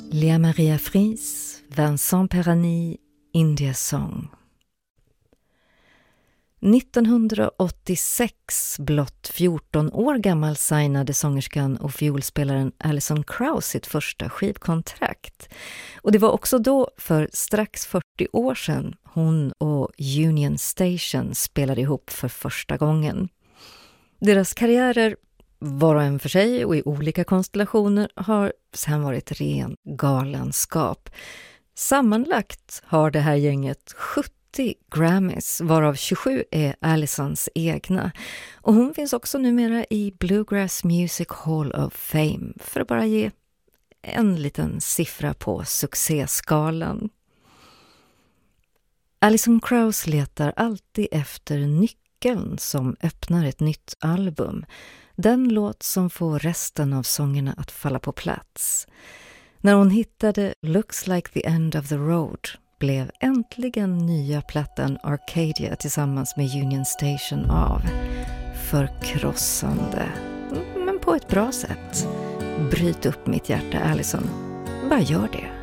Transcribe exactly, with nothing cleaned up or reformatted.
Lea Maria Fries, Vincent Perani, India Song. nittonhundraåttiosex, blott fjorton år gammal, signade sångerskan och fiolspelaren Alison Krauss sitt första skivkontrakt. Och det var också då, för strax fyrtio år sedan, hon och Union Station spelade ihop för första gången. Deras karriärer, var och en för sig och i olika konstellationer, har sedan varit ren galenskap. Sammanlagt har det här gänget sjuttio Grammys, varav tjugosju är Alisons egna. Och hon finns också numera i Bluegrass Music Hall of Fame, för att bara ge en liten siffra på succéskalan. Alison Krauss letar alltid efter nyckeln som öppnar ett nytt album. Den låt som får resten av sångerna att falla på plats. När hon hittade Looks Like the End of the Road blev äntligen nya plattan Arcadia tillsammans med Union Station av. Förkrossande, men på ett bra sätt. Bryt upp mitt hjärta, Alison. Bara gör det.